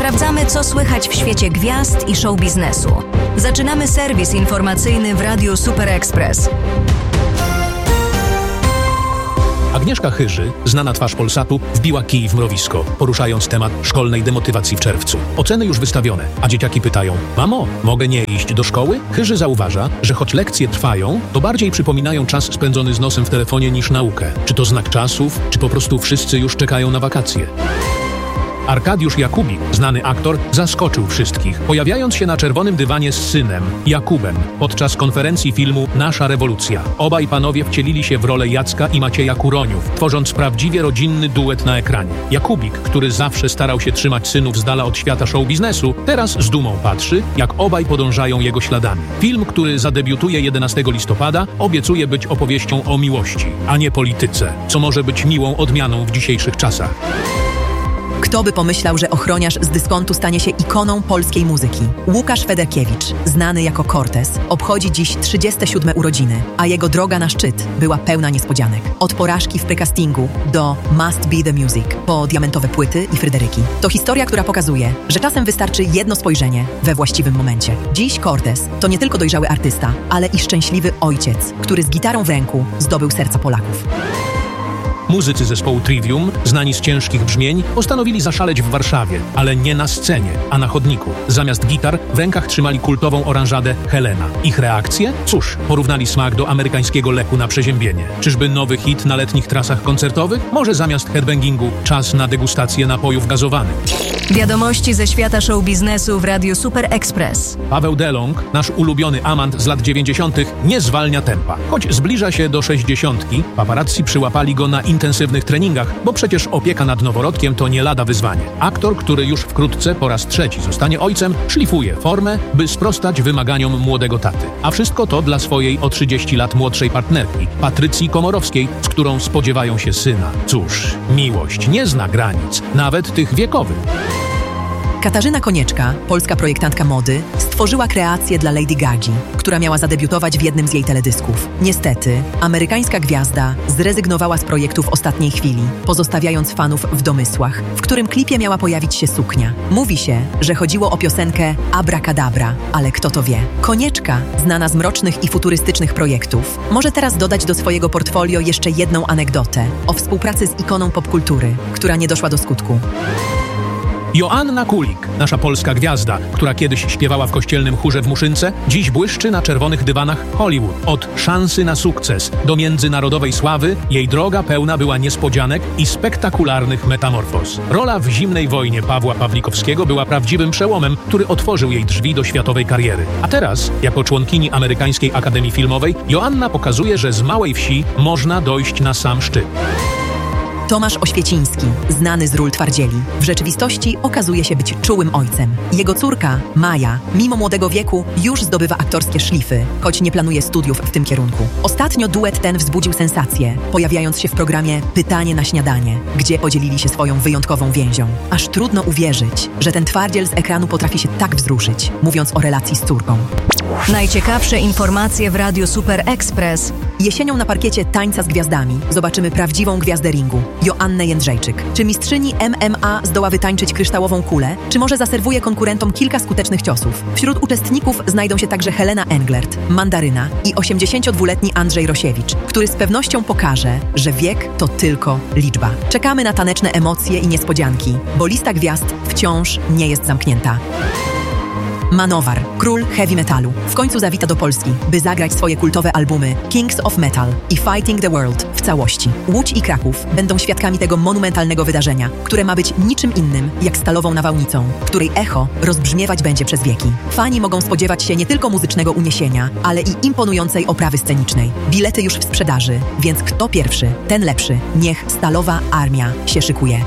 Sprawdzamy, co słychać w świecie gwiazd i show biznesu. Zaczynamy serwis informacyjny w Radiu Super Express. Agnieszka Chyży, znana twarz Polsatu, wbiła kij w mrowisko, poruszając temat szkolnej demotywacji w czerwcu. Oceny już wystawione, a dzieciaki pytają: mamo, mogę nie iść do szkoły? Chyży zauważa, że choć lekcje trwają, to bardziej przypominają czas spędzony z nosem w telefonie niż naukę. Czy to znak czasów, czy po prostu wszyscy już czekają na wakacje? Arkadiusz Jakubik, znany aktor, zaskoczył wszystkich, pojawiając się na czerwonym dywanie z synem, Jakubem, podczas konferencji filmu Nasza rewolucja. Obaj panowie wcielili się w rolę Jacka i Macieja Kuroniów, tworząc prawdziwie rodzinny duet na ekranie. Jakubik, który zawsze starał się trzymać synów z dala od świata show biznesu, teraz z dumą patrzy, jak obaj podążają jego śladami. Film, który zadebiutuje 11 listopada, obiecuje być opowieścią o miłości, a nie polityce, co może być miłą odmianą w dzisiejszych czasach. Kto by pomyślał, że ochroniarz z dyskontu stanie się ikoną polskiej muzyki? Łukasz Federkiewicz, znany jako Cortez, obchodzi dziś 37 urodziny, a jego droga na szczyt była pełna niespodzianek. Od porażki w precastingu do Must Be The Music, po diamentowe płyty i Fryderyki. To historia, która pokazuje, że czasem wystarczy jedno spojrzenie we właściwym momencie. Dziś Cortez to nie tylko dojrzały artysta, ale i szczęśliwy ojciec, który z gitarą w ręku zdobył serca Polaków. Muzycy zespołu Trivium, znani z ciężkich brzmień, postanowili zaszaleć w Warszawie, ale nie na scenie, a na chodniku. Zamiast gitar w rękach trzymali kultową oranżadę Helena. Ich reakcje? Cóż, porównali smak do amerykańskiego leku na przeziębienie. Czyżby nowy hit na letnich trasach koncertowych? Może zamiast headbangingu czas na degustację napojów gazowanych. Wiadomości ze świata show biznesu w Radiu Super Express. Paweł Delong, nasz ulubiony amant z lat 90., nie zwalnia tempa. Choć zbliża się do 60, paparazzi przyłapali go na intensywnych treningach, bo przecież opieka nad noworodkiem to nie lada wyzwanie. Aktor, który już wkrótce po raz trzeci zostanie ojcem, szlifuje formę, by sprostać wymaganiom młodego taty. A wszystko to dla swojej o 30 lat młodszej partnerki, Patrycji Komorowskiej, z którą spodziewają się syna. Cóż, miłość nie zna granic, nawet tych wiekowych. Katarzyna Konieczka, polska projektantka mody, stworzyła kreację dla Lady Gagi, która miała zadebiutować w jednym z jej teledysków. Niestety, amerykańska gwiazda zrezygnowała z projektu w ostatniej chwili, pozostawiając fanów w domysłach, w którym klipie miała pojawić się suknia. Mówi się, że chodziło o piosenkę Abracadabra, ale kto to wie? Konieczka, znana z mrocznych i futurystycznych projektów, może teraz dodać do swojego portfolio jeszcze jedną anegdotę o współpracy z ikoną popkultury, która nie doszła do skutku. Joanna Kulik, nasza polska gwiazda, która kiedyś śpiewała w kościelnym chórze w Muszynce, dziś błyszczy na czerwonych dywanach Hollywood. Od szansy na sukces do międzynarodowej sławy jej droga pełna była niespodzianek i spektakularnych metamorfoz. Rola w Zimnej wojnie Pawła Pawlikowskiego była prawdziwym przełomem, który otworzył jej drzwi do światowej kariery. A teraz, jako członkini Amerykańskiej Akademii Filmowej, Joanna pokazuje, że z małej wsi można dojść na sam szczyt. Tomasz Oświeciński, znany z ról twardzieli, w rzeczywistości okazuje się być czułym ojcem. Jego córka, Maja, mimo młodego wieku już zdobywa aktorskie szlify, choć nie planuje studiów w tym kierunku. Ostatnio duet ten wzbudził sensację, pojawiając się w programie Pytanie na śniadanie, gdzie podzielili się swoją wyjątkową więzią. Aż trudno uwierzyć, że ten twardziel z ekranu potrafi się tak wzruszyć, mówiąc o relacji z córką. Najciekawsze informacje w Radiu Super Express. Jesienią na parkiecie Tańca z Gwiazdami zobaczymy prawdziwą gwiazdę ringu, Joannę Jędrzejczyk. Czy mistrzyni MMA zdoła wytańczyć kryształową kulę, czy może zaserwuje konkurentom kilka skutecznych ciosów? Wśród uczestników znajdą się także Helena Englert, Mandaryna i 82-letni Andrzej Rosiewicz, który z pewnością pokaże, że wiek to tylko liczba. Czekamy na taneczne emocje i niespodzianki, bo lista gwiazd wciąż nie jest zamknięta. Manowar, król heavy metalu, w końcu zawita do Polski, by zagrać swoje kultowe albumy Kings of Metal i Fighting the World w całości. Łódź i Kraków będą świadkami tego monumentalnego wydarzenia, które ma być niczym innym jak stalową nawałnicą, której echo rozbrzmiewać będzie przez wieki. Fani mogą spodziewać się nie tylko muzycznego uniesienia, ale i imponującej oprawy scenicznej. Bilety już w sprzedaży, więc kto pierwszy, ten lepszy. Niech Stalowa Armia się szykuje.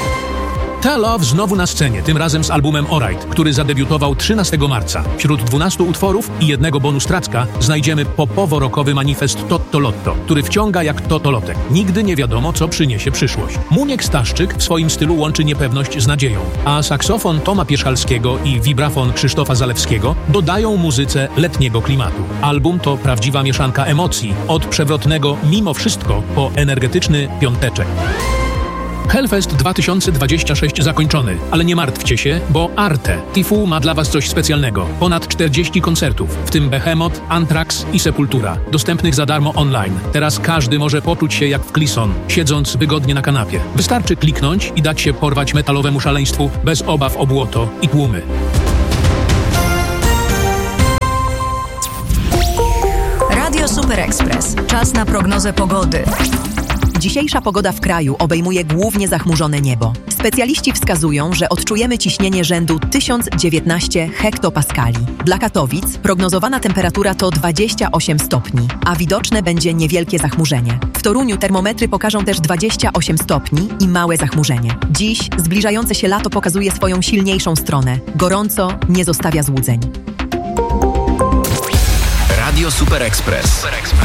Ta Love znowu na scenie, tym razem z albumem Alright, który zadebiutował 13 marca. Wśród 12 utworów i jednego bonus tracka znajdziemy popowo-rockowy manifest Totto Lotto, który wciąga jak totolotek. Nigdy nie wiadomo, co przyniesie przyszłość. Muniek Staszczyk w swoim stylu łączy niepewność z nadzieją, a saksofon Toma Pierzchalskiego i wibrafon Krzysztofa Zalewskiego dodają muzyce letniego klimatu. Album to prawdziwa mieszanka emocji, od przewrotnego mimo wszystko po energetyczny piąteczek. Hellfest 2026 zakończony, ale nie martwcie się, bo Arte Tifu ma dla Was coś specjalnego. Ponad 40 koncertów, w tym Behemoth, Anthrax i Sepultura, dostępnych za darmo online. Teraz każdy może poczuć się jak w Klison, siedząc wygodnie na kanapie. Wystarczy kliknąć i dać się porwać metalowemu szaleństwu bez obaw o błoto i tłumy. Radio Super Express. Czas na prognozę pogody. Dzisiejsza pogoda w kraju obejmuje głównie zachmurzone niebo. Specjaliści wskazują, że odczujemy ciśnienie rzędu 1019 hektopaskali. Dla Katowic prognozowana temperatura to 28 stopni, a widoczne będzie niewielkie zachmurzenie. W Toruniu termometry pokażą też 28 stopni i małe zachmurzenie. Dziś zbliżające się lato pokazuje swoją silniejszą stronę. Gorąco nie zostawia złudzeń. Radio Super Express.